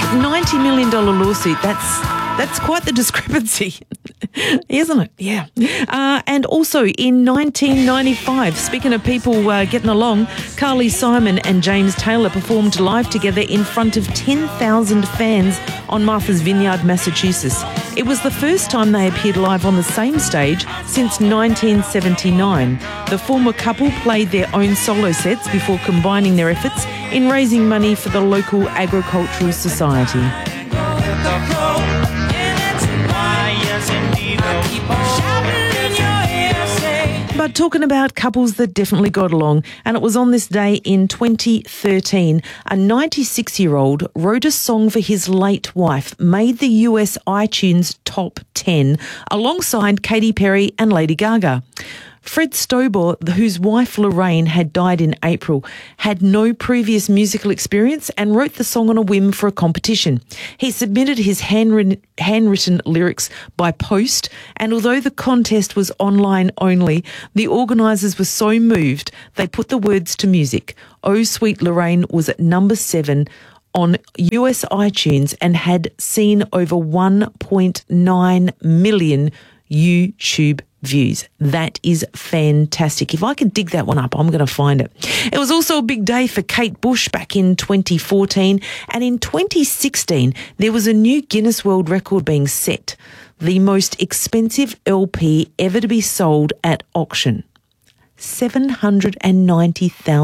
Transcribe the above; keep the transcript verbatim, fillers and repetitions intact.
ninety million dollars lawsuit. That's that's quite the discrepancy, isn't it? Yeah. Uh, and also in nineteen ninety-five, speaking of people uh, getting along, Carly Simon and James Taylor performed live together in front of ten thousand fans on Martha's Vineyard, Massachusetts. It was the first time they appeared live on the same stage since nineteen seventy-nine. The former couple played their own solo sets before combining their efforts in raising money for the local agricultural society. But talking about couples that definitely got along, and it was on this day in twenty thirteen, a ninety-six-year-old wrote a song for his late wife, made the U S iTunes top ten, alongside Katy Perry and Lady Gaga. Fred Stober, whose wife Lorraine had died in April, had no previous musical experience and wrote the song on a whim for a competition. He submitted his handwritten, handwritten lyrics by post, and although the contest was online only, the organisers were so moved they put the words to music. Oh Sweet Lorraine was at number seven on U S iTunes and had seen over one point nine million YouTube views. That is fantastic. If I can dig that one up, I'm going to find it. It was also a big day for Kate Bush back in twenty fourteen, and in twenty sixteen there was a new Guinness World Record being set, the most expensive L P ever to be sold at auction, seven hundred ninety thousand dollars.